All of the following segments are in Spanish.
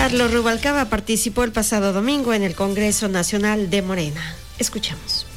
Carlos Rubalcaba participó el pasado domingo en el Congreso Nacional de Morena. Escuchamos.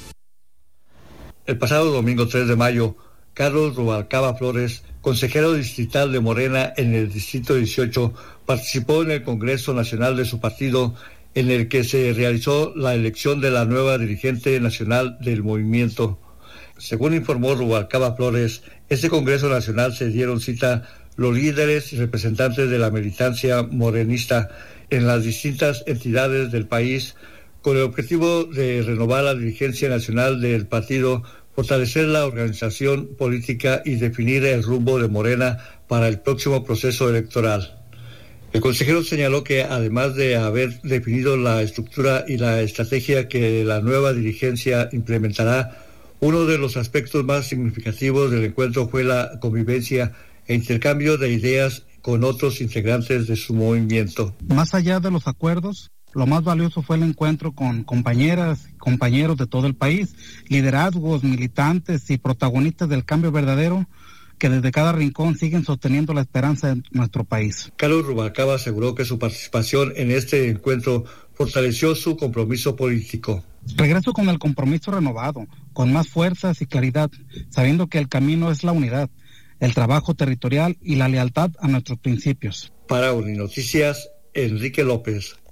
El pasado domingo 3 de mayo, Carlos Rubalcaba Flores, consejero distrital de Morena en el Distrito 18, participó en el Congreso Nacional de su partido, en el que se realizó la elección de la nueva dirigente nacional del movimiento. Según informó Rubalcaba Flores, este Congreso Nacional se dieron cita los líderes y representantes de la militancia morenista en las distintas entidades del país, con el objetivo de renovar la dirigencia nacional del partido, fortalecer la organización política y definir el rumbo de Morena para el próximo proceso electoral. El consejero señaló que además de haber definido la estructura y la estrategia que la nueva dirigencia implementará, uno de los aspectos más significativos del encuentro fue la convivencia e intercambio de ideas con otros integrantes de su movimiento. Más allá de los acuerdos, lo más valioso fue el encuentro con compañeras y compañeros de todo el país, liderazgos, militantes y protagonistas del cambio verdadero que desde cada rincón siguen sosteniendo la esperanza de nuestro país. Carlos Rubalcaba aseguró que su participación en este encuentro fortaleció su compromiso político. Regreso con el compromiso renovado, con más fuerzas y claridad, sabiendo que el camino es la unidad, el trabajo territorial y la lealtad a nuestros principios. Para Uninoticias, Enrique López.